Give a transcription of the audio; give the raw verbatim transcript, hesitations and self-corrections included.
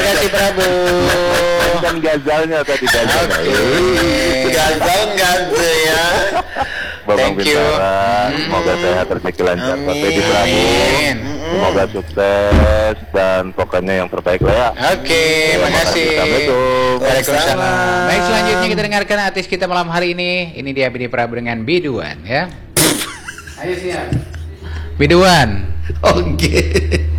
kasih Prabu. Dan gazalnya tadi gazalnya. Oke. Gazal gazal ya. Babang Thank you. Bintara, Hmm. semoga sehat rezeki lancar. Sampai di Prabu. Amin. Semoga sukses dan pokoknya yang terbaik lah ya. Oke, makasih. Assalamualaikum. Waalaikumsalam. Baik, selanjutnya kita dengarkan artis kita malam hari ini. Ini dia Bidi Prabu dengan Biduan ya. Ayo siap. Biduan. Oke.